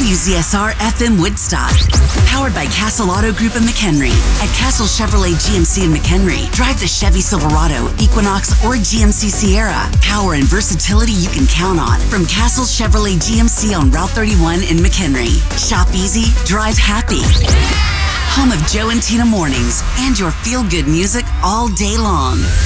WZSR FM Woodstock. Powered by Castle Auto Group in McHenry. At Castle Chevrolet GMC in McHenry, drive the Chevy Silverado, Equinox, or GMC Sierra. Power and versatility you can count on. From Castle Chevrolet GMC on Route 31 in McHenry. Shop easy, drive happy. Home of Joe and Tina Mornings and your feel-good music all day long.